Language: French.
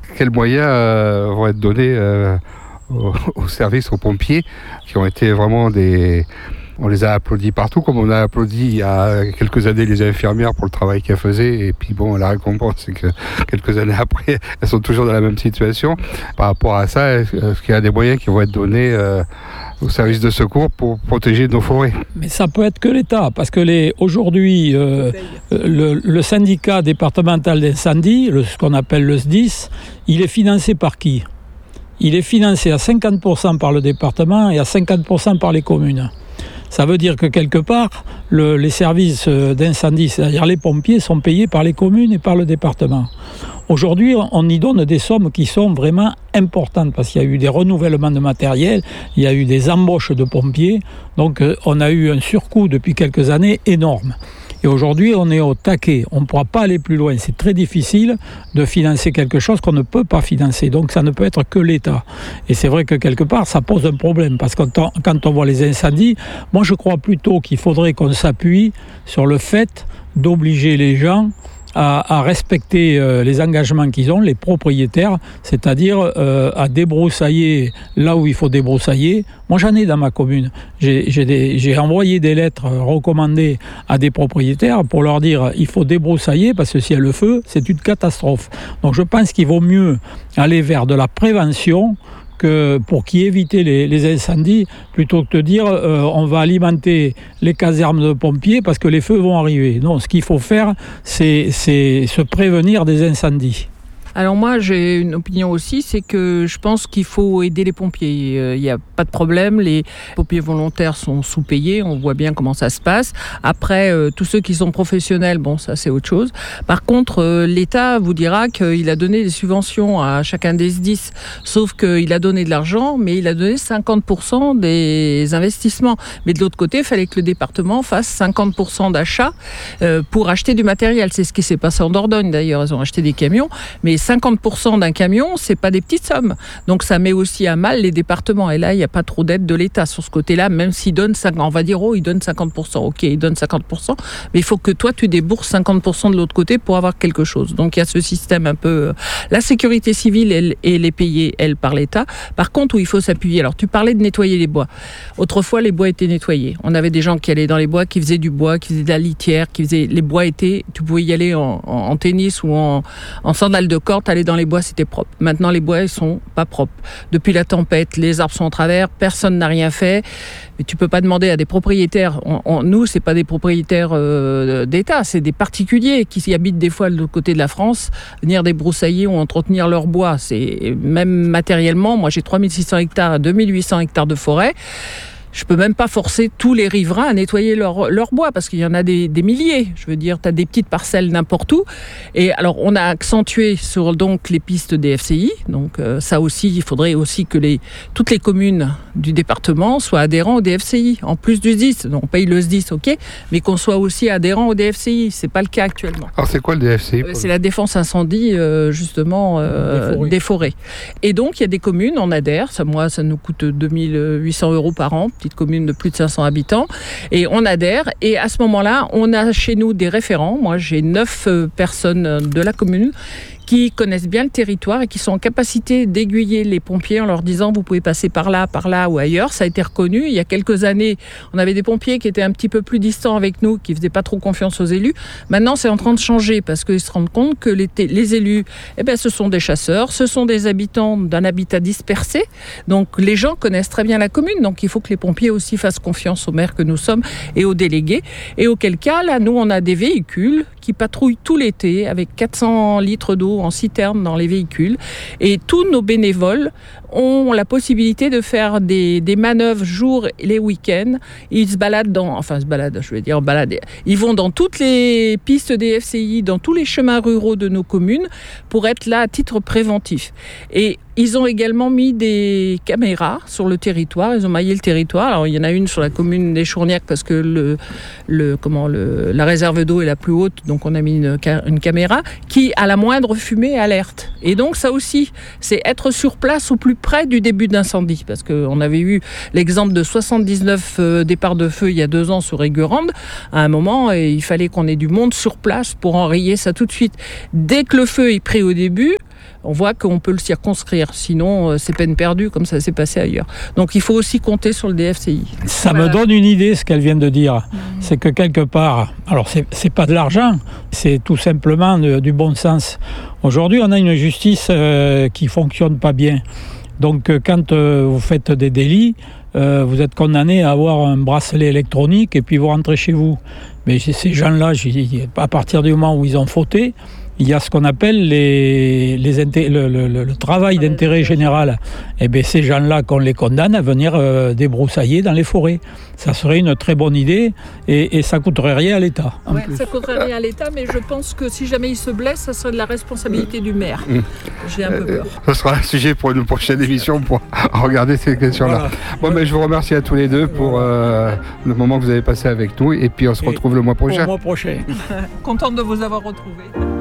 quels moyens vont être donnés aux services, aux pompiers, qui ont été vraiment On les a applaudis partout, comme on a applaudi il y a quelques années les infirmières pour le travail qu'elles faisaient. Et puis bon, la récompense, c'est que quelques années après, elles sont toujours dans la même situation. Par rapport à ça, est-ce qu'il y a des moyens qui vont être donnés aux services de secours pour protéger nos forêts? Mais ça peut être que l'État, parce que aujourd'hui, le syndicat départemental d'incendie, ce qu'on appelle le SDIS, il est financé par qui? Il est financé à 50% par le département et à 50% par les communes. Ça veut dire que quelque part, les services d'incendie, c'est-à-dire les pompiers, sont payés par les communes et par le département. Aujourd'hui, on y donne des sommes qui sont vraiment importantes parce qu'il y a eu des renouvellements de matériel, il y a eu des embauches de pompiers, donc on a eu un surcoût depuis quelques années énorme. Et aujourd'hui, on est au taquet. On ne pourra pas aller plus loin. C'est très difficile de financer quelque chose qu'on ne peut pas financer. Donc, ça ne peut être que l'État. Et c'est vrai que quelque part, ça pose un problème. Parce que quand on voit les incendies, moi, je crois plutôt qu'il faudrait qu'on s'appuie sur le fait d'obliger les gens à respecter les engagements qu'ils ont, les propriétaires, c'est-à-dire à débroussailler là où il faut débroussailler. Moi, j'en ai dans ma commune. J'ai envoyé des lettres recommandées à des propriétaires pour leur dire il faut débroussailler parce que s'il y a le feu, c'est une catastrophe. Donc, je pense qu'il vaut mieux aller vers de la prévention pour éviter les incendies, plutôt que de dire on va alimenter les casernes de pompiers parce que les feux vont arriver. Non, ce qu'il faut faire, c'est se prévenir des incendies. Alors moi, j'ai une opinion aussi, c'est que je pense qu'il faut aider les pompiers. Il n'y a pas de problème, les pompiers volontaires sont sous-payés, on voit bien comment ça se passe. Après, tous ceux qui sont professionnels, bon, ça c'est autre chose. Par contre, l'État vous dira qu'il a donné des subventions à chacun des SDIS, sauf qu'il a donné de l'argent, mais il a donné 50% des investissements. Mais de l'autre côté, il fallait que le département fasse 50% d'achats pour acheter du matériel. C'est ce qui s'est passé en Dordogne d'ailleurs, ils ont acheté des camions, mais 50% d'un camion, c'est pas des petites sommes. Donc ça met aussi à mal les départements. Et là, il n'y a pas trop d'aide de l'État sur ce côté-là, même s'il donne 50%. On va dire, il donne 50%. Ok, il donne 50%, mais il faut que toi, tu débourses 50% de l'autre côté pour avoir quelque chose. Donc il y a ce système un peu... La sécurité civile, elle est payée, elle, par l'État. Par contre, où il faut s'appuyer. Alors, tu parlais de nettoyer les bois. Autrefois, les bois étaient nettoyés. On avait des gens qui allaient dans les bois, qui faisaient du bois, qui faisaient de la litière, les bois étaient... Tu pouvais y aller en tennis ou en sandales de corde, aller dans les bois, c'était propre. Maintenant, les bois, ils sont pas propres. Depuis la tempête, les arbres sont en travers, personne n'a rien fait. Mais tu peux pas demander à des propriétaires. Nous, c'est pas des propriétaires d'État, c'est des particuliers qui y habitent des fois de l'autre côté de la France, venir débroussailler ou entretenir leur bois. C'est même matériellement, moi j'ai 3600 hectares à 2800 hectares de forêt. Je peux même pas forcer tous les riverains à nettoyer leur bois parce qu'il y en a des milliers. Je veux dire, tu as des petites parcelles n'importe où. Et alors, on a accentué sur donc les pistes des FCI. Donc ça aussi, il faudrait aussi que toutes les communes du département soient adhérents au DFCI. En plus du SDIS, donc on paye le SDIS, ok, mais qu'on soit aussi adhérents au DFCI. C'est pas le cas actuellement. Alors c'est quoi le DFCI? C'est la défense incendie, justement, des forêts. Et donc, il y a des communes, on adhère. Ça nous coûte 2800 € par an. Petite commune de plus de 500 habitants, et on adhère, et à ce moment-là, on a chez nous des référents. Moi, j'ai 9 personnes de la commune qui connaissent bien le territoire et qui sont en capacité d'aiguiller les pompiers en leur disant vous pouvez passer par là ou ailleurs. Ça a été reconnu. Il y a quelques années, on avait des pompiers qui étaient un petit peu plus distants avec nous, qui faisaient pas trop confiance aux élus. Maintenant, c'est en train de changer parce qu'ils se rendent compte que les élus, ce sont des chasseurs, ce sont des habitants d'un habitat dispersé. Donc, les gens connaissent très bien la commune. Donc, il faut que les pompiers aussi fassent confiance aux maires que nous sommes et aux délégués. Et auquel cas, là, nous, on a des véhicules qui patrouillent tout l'été avec 400 litres d'eau en citerne dans les véhicules. Et tous nos bénévoles ont la possibilité de faire des manœuvres jour et les week-ends. Ils se baladent ils vont dans toutes les pistes des FCI, dans tous les chemins ruraux de nos communes pour être là à titre préventif. Et ils ont également mis des caméras sur le territoire. Ils ont maillé le territoire. Alors, il y en a une sur la commune des Chourniacs parce que la réserve d'eau est la plus haute. Donc, on a mis une caméra qui, à la moindre fumée, alerte. Et donc, ça aussi, c'est être sur place au plus près du début d'incendie. Parce qu'on avait eu l'exemple de 79 départs de feu il y a 2 ans sur Aiguerande. À un moment, il fallait qu'on ait du monde sur place pour enrayer ça tout de suite. Dès que le feu est pris au début, on voit qu'on peut le circonscrire. Sinon, c'est peine perdue, comme ça s'est passé ailleurs. Donc, il faut aussi compter sur le DFCI. Ça me donne une idée, ce qu'elle vient de dire. C'est que quelque part, alors c'est pas de l'argent, c'est tout simplement du bon sens. Aujourd'hui, on a une justice qui fonctionne pas bien. Donc, quand vous faites des délits, vous êtes condamné à avoir un bracelet électronique et puis vous rentrez chez vous. Mais ces gens-là, à partir du moment où ils ont fauté, il y a ce qu'on appelle le travail d'intérêt général. Et bien ces gens-là, qu'on les condamne à venir débroussailler dans les forêts. Ça serait une très bonne idée et ça ne coûterait rien à l'État. Ouais, ça ne coûterait rien à l'État, mais je pense que si jamais il se blesse, ça serait de la responsabilité du maire. J'ai un peu peur. Ce sera un sujet pour une prochaine émission pour regarder ces questions-là. Voilà. Bon, mais je vous remercie à tous les deux pour le moment que vous avez passé avec nous et puis on se retrouve le mois prochain. Le mois prochain. Contente de vous avoir retrouvés.